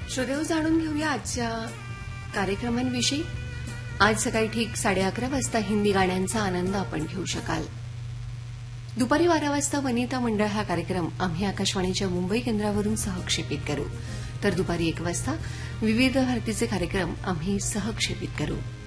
श्रोतेहो, जाणून घेऊया आजच्या कार्यक्रमांविषयी. आज सकाळी ठीक 11:30 वाजता हिंदी गाण्यांचा आनंद आपण घेऊ शकाल. दुपारी 12 वाजता वनिता मंडळ हा कार्यक्रम आम्ही आकाशवाणीच्या मुंबई केंद्रावरून सहक्षेपित करू. तर दुपारी 1 वाजता विविध भारतीचे कार्यक्रम आम्ही सहक्षेपित करू.